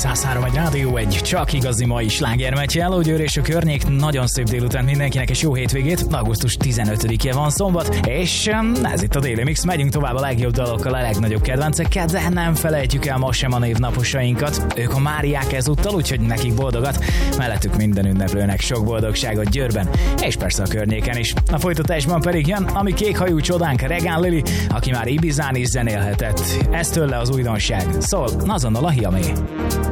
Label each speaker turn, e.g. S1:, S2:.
S1: 103 egy Rádió, egy csak igazi mai slágermeccs. Hello Győr és a környék, nagyon szép délután mindenkinek, és jó hétvégét. Augusztus 15-e van, szombat, és ez itt a Daily Mix. Megyünk tovább a legjobb dalokkal, a legnagyobb kedvencekkel, de nem felejtjük el ma sem a névnaposainkat. Ők a Máriák ezúttal, úgyhogy nekik boldogat. Mellettük minden ünneplőnek sok boldogságot Győrben, és persze a környéken is. A folytatásban pedig jön a mi kékhajú csodánk, Regán Lili, aki már Ibizán is zenélhetett. Ez tőle az újdonság. Szól azonnal a Hiamé.